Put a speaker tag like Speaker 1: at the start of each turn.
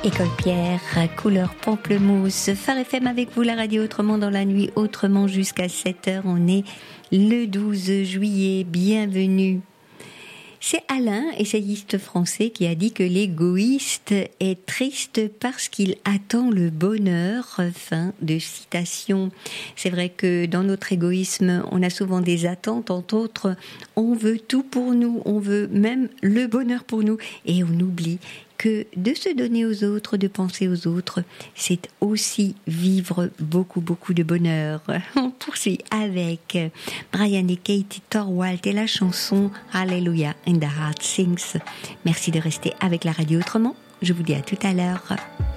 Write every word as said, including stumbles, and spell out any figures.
Speaker 1: École Pierre, couleur pamplemousse, Phare F M avec vous, la radio autrement dans la nuit, autrement jusqu'à sept heures. On est le douze juillet, bienvenue. C'est Alain, essayiste français, qui a dit que l'égoïste est triste parce qu'il attend le bonheur. Fin de citation. C'est vrai que dans notre égoïsme, on a souvent des attentes, entre autres, on veut tout pour nous, on veut même le bonheur pour nous, et on oublie que de se donner aux autres, de penser aux autres, c'est aussi vivre beaucoup, beaucoup de bonheur. On poursuit avec Brian et Katie Torwalt et la chanson Hallelujah and the Heart Sings. Merci de rester avec la radio autrement. Je vous dis à tout à l'heure.